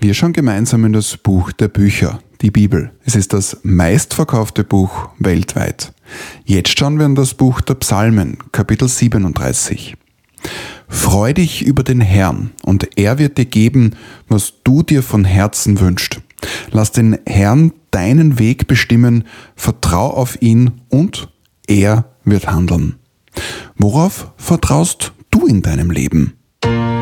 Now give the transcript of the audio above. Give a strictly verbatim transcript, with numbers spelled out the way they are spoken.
Wir schauen gemeinsam in das Buch der Bücher, die Bibel. Es ist das meistverkaufte Buch weltweit. Jetzt schauen wir in das Buch der Psalmen, Kapitel siebenunddreißig. Freu dich über den Herrn, und er wird dir geben, was du dir von Herzen wünschst. Lass den Herrn deinen Weg bestimmen, vertrau auf ihn und er wird handeln. Worauf vertraust du in deinem Leben?